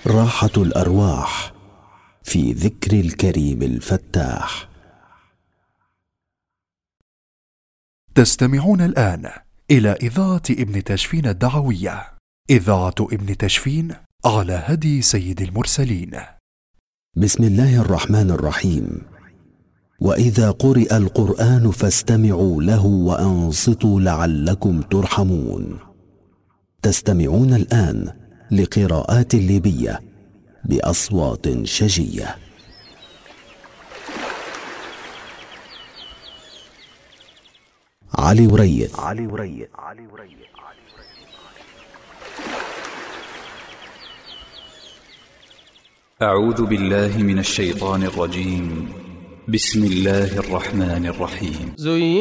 راحة الأرواح في ذكر الكريم الفتاح. تستمعون الآن إلى إذاعة ابن تشفين الدعوية، إذاعة ابن تشفين على هدي سيد المرسلين. بسم الله الرحمن الرحيم. وإذا قرئ القرآن فاستمعوا له وأنصتوا لعلكم ترحمون. تستمعون الآن لقراءات ليبية بأصوات شجية. علي وريث. أعوذ بالله من الشيطان الرجيم. بسم الله الرحمن الرحيم.